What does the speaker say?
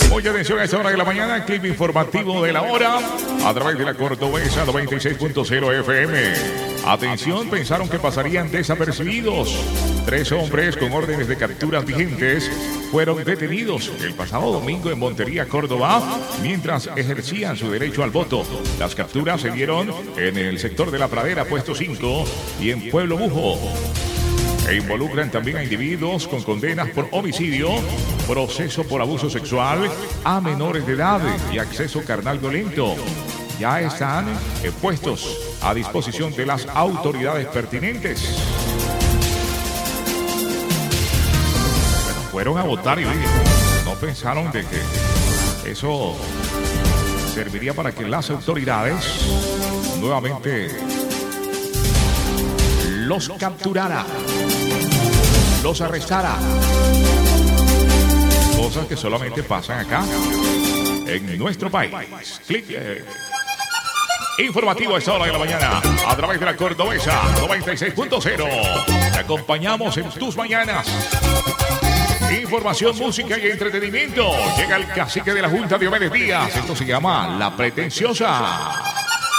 Hoy atención a esta hora de la mañana, clip informativo de la hora a través de la Cordobesa 96.0 FM. Atención, pensaron que pasarían desapercibidos. 3 hombres con órdenes de captura vigentes fueron detenidos el pasado domingo en Montería, Córdoba, mientras ejercían su derecho al voto. Las capturas se dieron en el sector de La Pradera, puesto 5, y en Pueblo Bujo. E involucran también a individuos con condenas por homicidio, proceso por abuso sexual a menores de edad y acceso carnal violento. Ya están puestos a disposición de las autoridades pertinentes. Bueno, fueron a votar y no pensaron de que eso serviría para que las autoridades nuevamente los capturara, los arrestara. Cosas que solamente pasan acá en nuestro país. Clic. Informativo a esta hora de la mañana a través de la Cordobesa 96.0. Te acompañamos en tus mañanas. Información, música y entretenimiento. Llega el cacique de la Junta, Diomedes Díaz. Esto se llama La Pretenciosa.